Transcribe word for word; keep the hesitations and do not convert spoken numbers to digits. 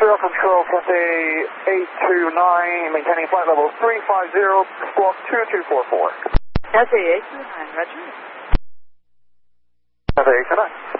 Trail Control, Cathay eight two nine, maintaining flight level three five zero, squawk two two four four. Cathay eight two nine, roger. Cathay eight two nine.